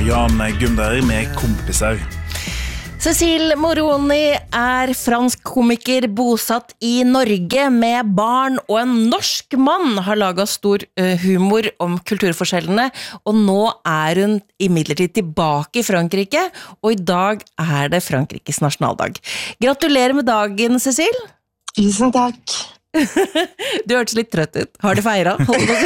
Jan Gunder med kompiser. Cécile Moroni fransk komiker bosatt I Norge med barn, og en norsk mann har laget stor humor om kulturforskjellene, og nå hun imidlertid tilbake I Frankrike, og I dag det Frankrikes nasjonaldag. Gratulerer med dagen, Cécile! Tusen takk! Du hørtes litt trøtt ut. Har du feiret?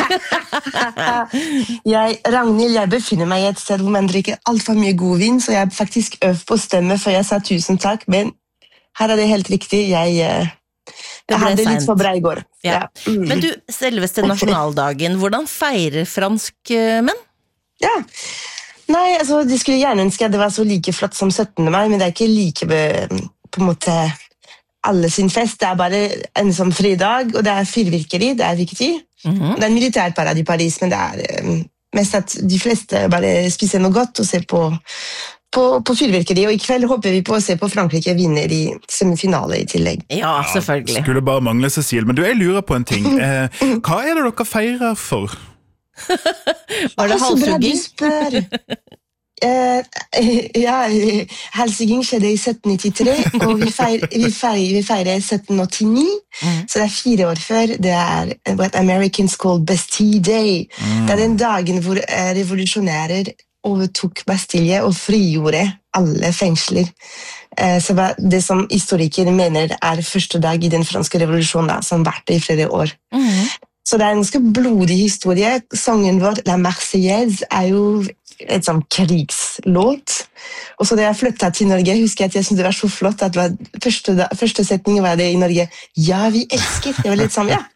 Ragnhild, jeg befinner meg I et sted hvor man drikker alt for mye god vin, så jeg faktisk øvd på stemme før jeg sa tusen takk, men her det helt riktig. Jeg hadde litt for bra I går. Ja. Men du, selveste nasjonaldagen, hvordan feirer franskmenn? Ja, nei, altså, de skulle gjerne ønske at det var så like flott som 17. mai, men det ikke like på en måte alle sin fest, det bare en som fridag, og det fyrvirkeri, det viktig. Det en militærparad I Paris, men det mest at de fleste bare spiser noe godt og ser på fyrvirkeri, og I kveld håper vi på å se på Frankrike vinner I semifinale I tillegg. Ja, selvfølgelig. Skulle bare mangle, Cécile, men du, jeg lurer på en ting. Hva det dere feirer for? Var det halshugging? Så bra du spør. Ja, halshugging skjedde I 1793, og vi feirer 1789, så det 4 år før. Det what Americans call Bastille Day. Det den dagen hvor revolusjonærer overtok Bastille og frigjorde alle fengsler. Så det som historikere mener første dag I den franske revolusjonen, som varte I flere år. Så det en ganske blodig historie. Sangen vår, La Marseillaise, jo et sånn krigslåt. Og så da jeg flyttet til Norge, husker jeg at jeg syntes det var så flott at første setningen var det I Norge. Ja, vi elsker. Det var litt sånn, ja.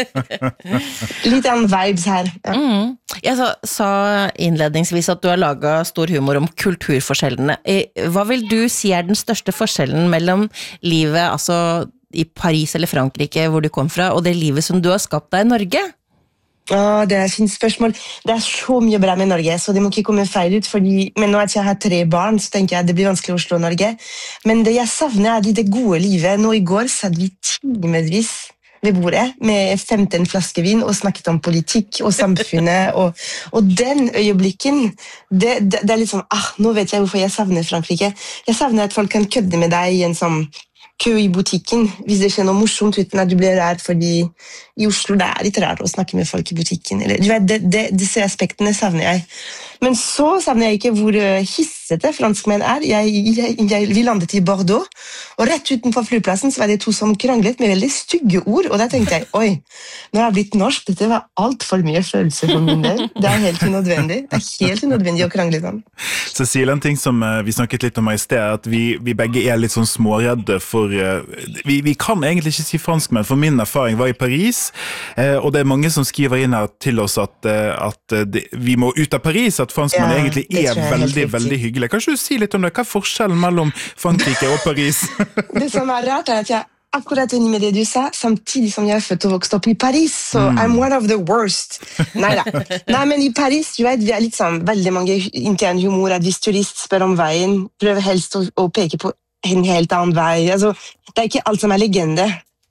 Litt an vibes her. Ja. Jeg sa innledningsvis at du har laget stor humor om kulturforskjellene. Hva vil du si den største forskjellen mellom livet, altså I Paris eller Frankrike, hvor du kom fra, og det livet som du har skapt deg I Norge? Det fint spørsmål. Det så mye bra med Norge, så det må ikke komme feil ut, men nå at jeg har 3 barn, så tenker jeg at det blir vanskelig å slå Norge. Men det jeg savner det gode livet. Nå I går satt vi timevis ved bordet med 15 flasker vin og snakket om politikk og samfunnet, og den øyeblikken, det litt sånn, nå vet jeg hvorfor jeg savner Frankrike. Jeg savner at folk kan kødde med deg I en sånn kø I butikken, hvis det skjer noe morsomt uten at du blir rær, fordi I Oslo det litt rart å snakke med folk I butikken. Eller, du vet, disse aspektene savner jeg. Men så savner jeg ikke hvor hissete franskmenn Vi landet I Bordeaux, og rett utenfor flyplassen så var det 2 som kranglet med veldig stygge ord, og da tenkte jeg, oi, når jeg blitt norsk, dette var alt for mye følelse for min del. Det helt unødvendig. Det helt unødvendig å krangle sånn. Cécile, en ting som vi snakket litt om I sted, at vi begge litt sånn småredde for vi kan egentlig ikke si fransk, men for min erfaring var I Paris, og det mange som skriver inn her til oss at vi må ut av Paris, at franskmenn egentlig veldig, veldig hyggelig. Kan ikke du si litt om det? Hva forskjellen mellom Frankrike og Paris? Det som rart at jeg akkurat enig med det du sa, samtidig som jeg født og vokst opp I Paris, så I'm one of the worst. Nei, men I Paris, du vet, vi litt sånn veldig mange intern humor, at hvis turist spør om veien, prøver helst å peke på en helt annen vei. Altså, det ikke alt som legende.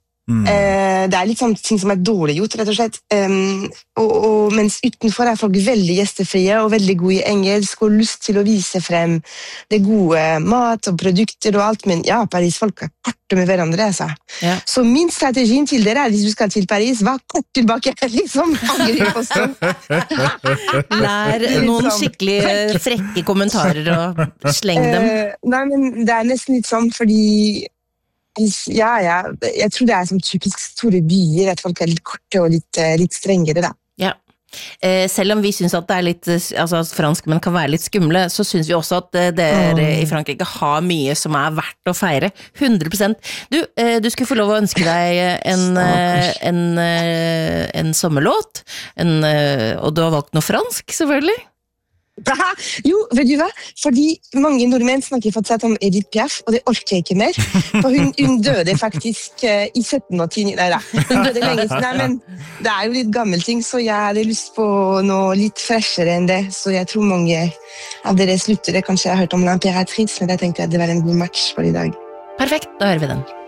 Det litt sånn ting som dårlig gjort, rett og slett. Og mens utenfor folk veldig gjestefrie og veldig gode I engelsk og lyst til å vise frem det gode mat og produkter og alt, men ja, Paris-folk korte med hverandre, altså. Ja. Så min strategi til dere hvis du skal til Paris, var kort tilbake, liksom. Lær noen skikkelig frekke kommentarer og sleng dem. Nei, men det nesten litt sånn, fordi Ja, jeg tror det som typisk store byer, at folk litt korte og litt strengere, da. Ja. Selv om vi synes at det litt, altså at franskmenn kan være litt skumle, så synes vi også at dere I Frankrike har mye som verdt å feire. 100%. Du skulle få lov å ønske deg en sommerlåt, og du har valgt noe fransk, selvfølgelig. Jo, vet du hva? Fordi mange nordmenn snakker fortsatt om Edith Piaf, og det orker jeg ikke mer. For hun døde faktisk I 1789. Nei, hun døde lenge siden. Nei, men det jo litt gammel ting, så jeg hadde lyst på noe litt freshere enn det. Så jeg tror mange av dere sluttere kanskje har hørt om L'Impératrice, men jeg tenkte at det var en god match for I dag. Perfekt, da hører vi den.